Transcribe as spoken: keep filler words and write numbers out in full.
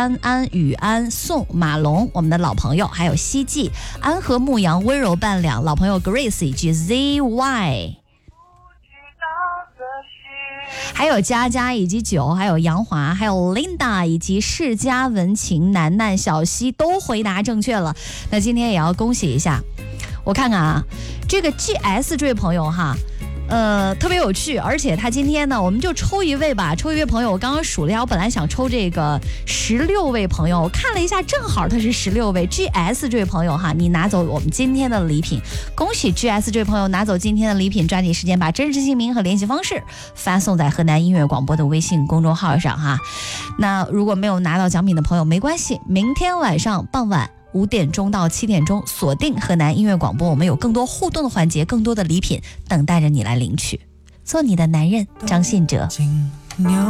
安安、雨安、宋、马龙，我们的老朋友，还有希冀、安和牧羊、温柔伴两，老朋友 Grace 以及 Z Y。还有佳佳以及九，还有杨华，还有 Linda 以及世家文晴、楠楠、小溪都回答正确了。那今天也要恭喜一下，我看看啊，这个 G S 这位朋友哈，呃，特别有趣，而且他今天呢，我们就抽一位吧，抽一位朋友。我刚刚数了一下，我本来想抽这个十六位朋友，我看了一下，正好他是十六位。G S 这位朋友哈，你拿走我们今天的礼品，恭喜 G S 这位朋友拿走今天的礼品，抓紧时间把真实姓名和联系方式发送在河南音乐广播的微信公众号上哈。那如果没有拿到奖品的朋友没关系，明天晚上傍晚五点钟到七点钟，锁定河南音乐广播，我们有更多互动的环节，更多的礼品等待着你来领取。做你的男人，张信哲。